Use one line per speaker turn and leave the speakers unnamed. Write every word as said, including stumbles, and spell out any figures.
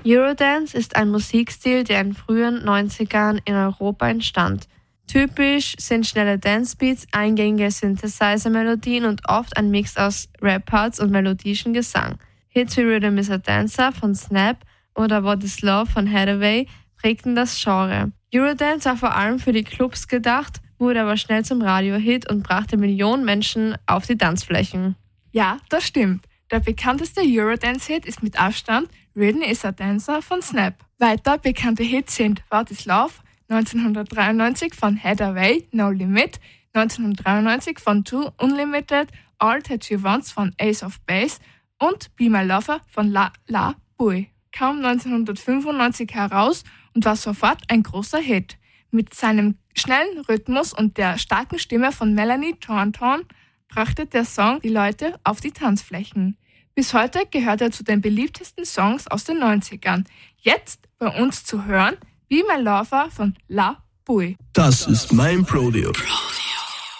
Eurodance ist ein Musikstil, der in den frühen neunzigern in Europa entstand. Typisch sind schnelle Dancebeats, eingängige Synthesizer-Melodien und oft ein Mix aus Rap-Parts und melodischem Gesang. Hits wie Rhythm is a Dancer von Snap oder What is Love von Hathaway prägten das Genre. Eurodance war vor allem für die Clubs gedacht, wurde aber schnell zum Radiohit und brachte Millionen Menschen auf die Tanzflächen.
Ja, das stimmt. Der bekannteste Eurodance-Hit ist mit Abstand Rhythm is a Dancer von Snap. Weiter bekannte Hits sind What is Love neunzehnhundertdreiundneunzig von Hathaway, No Limit, neunzehnhundertdreiundneunzig von Two Unlimited, All That She Wants von Ace of Base und Be My Lover von La La Bui. Kam neunzehnhundertfünfundneunzig heraus und war sofort ein großer Hit. Mit seinem schnellen Rhythmus und der starken Stimme von Melanie Thornton brachte der Song die Leute auf die Tanzflächen. Bis heute gehört er zu den beliebtesten Songs aus den neunzigern. Jetzt bei uns zu hören Be My Lover von La Bui.
Das ist mein Prodeo.